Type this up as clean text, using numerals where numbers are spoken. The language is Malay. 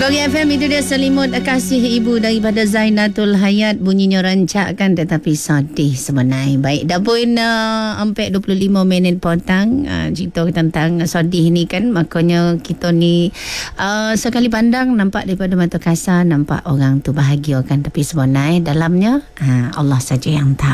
Agori FM itu dia selimut kasih ibu daripada Zainatul Hayat. Bunyinya rancakkan tetapi sedih sebenarnya. Baik, dah pun sampai 25 minit potang cerita tentang sedih ni kan. Makanya kita ni sekali pandang nampak daripada mata kasar, nampak orang tu bahagia kan, tapi sebenarnya dalamnya Allah saja yang tahu.